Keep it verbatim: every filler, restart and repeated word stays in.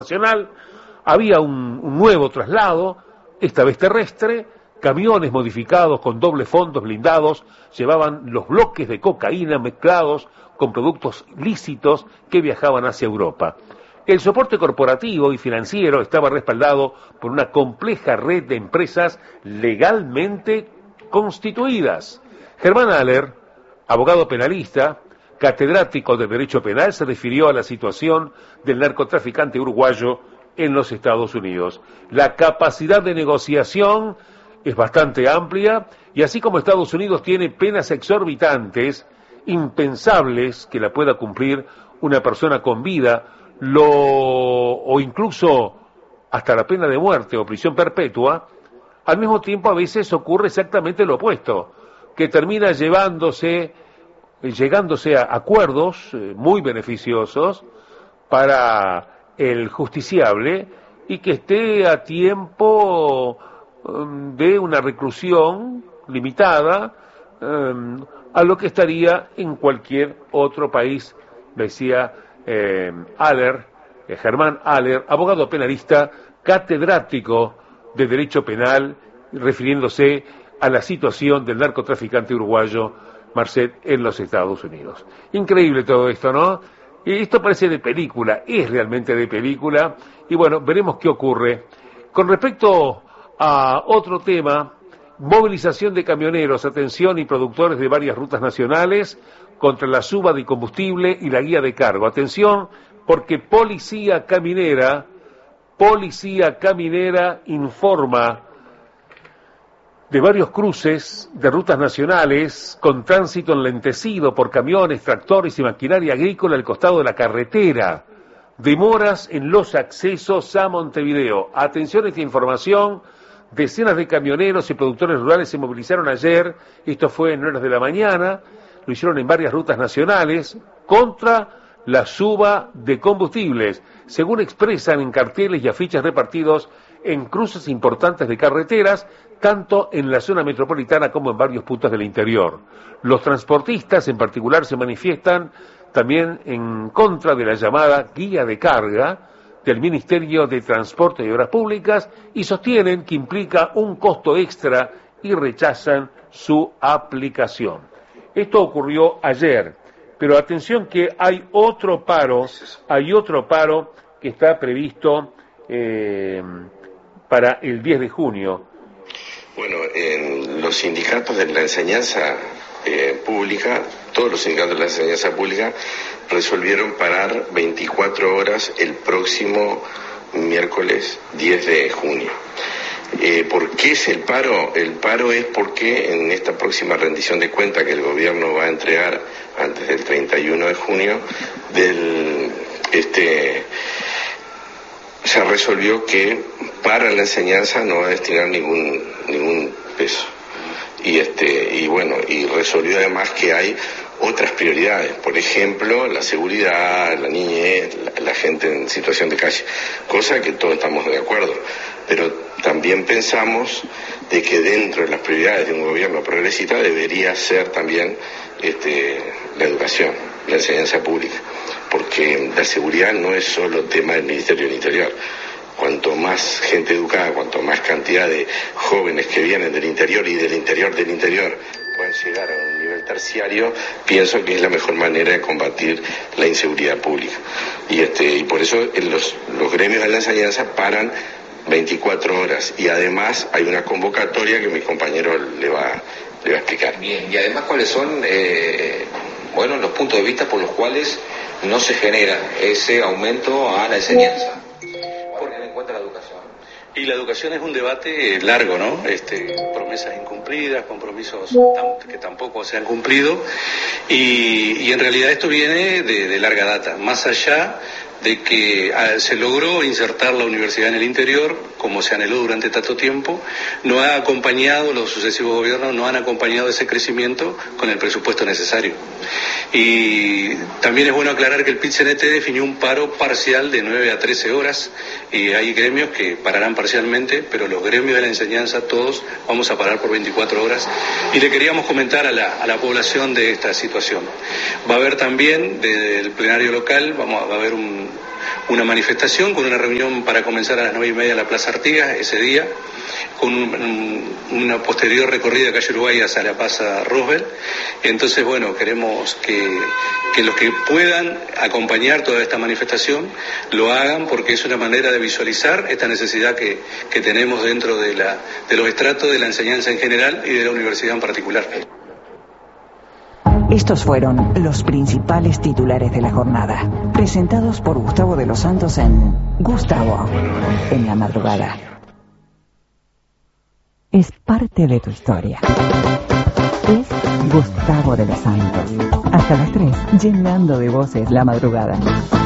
Nacional, había un, un nuevo traslado, esta vez terrestre, camiones modificados con doble fondos blindados llevaban los bloques de cocaína mezclados con productos lícitos que viajaban hacia Europa. El soporte corporativo y financiero estaba respaldado por una compleja red de empresas legalmente constituidas. Germán Aller, abogado penalista, catedrático de Derecho Penal, se refirió a la situación del narcotraficante uruguayo en los Estados Unidos. La capacidad de negociación es bastante amplia y así como Estados Unidos tiene penas exorbitantes, impensables que la pueda cumplir una persona con vida, lo, o incluso hasta la pena de muerte o prisión perpetua, al mismo tiempo a veces ocurre exactamente lo opuesto, que termina llevándose llegándose a acuerdos eh, muy beneficiosos para el justiciable y que esté a tiempo um, de una reclusión limitada um, a lo que estaría en cualquier otro país, decía eh, Aller, eh, Germán Aller, abogado penalista, catedrático de Derecho Penal, refiriéndose a la situación del narcotraficante uruguayo Marcet en los Estados Unidos. Increíble todo esto, ¿no? Y esto parece de película, es realmente de película, y bueno, veremos qué ocurre. Con respecto a otro tema, movilización de camioneros, atención y productores de varias rutas nacionales contra la suba de combustible y la guía de cargo. Atención, porque Policía Caminera, Policía Caminera informa de varios cruces de rutas nacionales con tránsito enlentecido por camiones, tractores y maquinaria agrícola al costado de la carretera. Demoras en los accesos a Montevideo. Atención a esta información. Decenas de camioneros y productores rurales se movilizaron ayer, esto fue en horas de la mañana, lo hicieron en varias rutas nacionales, contra la suba de combustibles, según expresan en carteles y afiches repartidos en cruces importantes de carreteras, tanto en la zona metropolitana como en varios puntos del interior. Los transportistas en particular se manifiestan también en contra de la llamada guía de carga del Ministerio de Transporte y Obras Públicas y sostienen que implica un costo extra y rechazan su aplicación. Esto ocurrió ayer, pero atención que hay otro paro, hay otro paro que está previsto eh, para el diez de junio. Bueno, en los sindicatos de la enseñanza eh, pública, todos los sindicatos de la enseñanza pública resolvieron parar veinticuatro horas el próximo miércoles diez de junio. Eh, ¿Por qué es el paro? El paro es porque en esta próxima rendición de cuentas que el gobierno va a entregar antes del treinta y uno de junio, del este se resolvió que para la enseñanza no va a destinar ningún ningún peso. Y este y bueno, y resolvió además que hay otras prioridades, por ejemplo, la seguridad, la niñez, la, la gente en situación de calle, cosa que todos estamos de acuerdo, pero también pensamos de que dentro de las prioridades de un gobierno progresista debería ser también este la educación, la enseñanza pública, porque la seguridad no es solo tema del Ministerio del Interior. Cuanto más gente educada, cuanto más cantidad de jóvenes que vienen del interior y del interior del interior puedan llegar a un nivel terciario, pienso que es la mejor manera de combatir la inseguridad pública. Y este y por eso los, los gremios de la enseñanza paran veinticuatro horas y además hay una convocatoria que mi compañero le va, le va a explicar. Bien, y además cuáles son eh, bueno los puntos de vista por los cuales no se genera ese aumento a la enseñanza. La educación. Y la educación es un debate largo, ¿no? Este, promesas incumplidas, compromisos tam- que tampoco se han cumplido, y, y en realidad esto viene de, de larga data, más allá de que ah, se logró insertar la universidad en el interior, como se anheló durante tanto tiempo, no ha acompañado, los sucesivos gobiernos no han acompañado ese crecimiento con el presupuesto necesario. Y también es bueno aclarar que el P I T C N T definió un paro parcial de nueve a trece horas, y hay gremios que pararán parcialmente, pero los gremios de la enseñanza todos vamos a parar por veinticuatro horas, y le queríamos comentar a la, a la población de esta situación. Va a haber también, desde el plenario local, vamos a, va a haber un una manifestación con una reunión para comenzar a las nueve y media en la Plaza Artigas ese día, con un, un, una posterior recorrida de calle Uruguay hacia la Plaza Roosevelt. Entonces, bueno, queremos que, que los que puedan acompañar toda esta manifestación lo hagan, porque es una manera de visualizar esta necesidad que, que tenemos dentro de, la, de los estratos de la enseñanza en general y de la universidad en particular. Estos fueron los principales titulares de la jornada, presentados por Gustavo de los Santos en Gustavo en la madrugada. Es parte de tu historia. Es Gustavo de los Santos. Hasta las tres, llenando de voces la madrugada.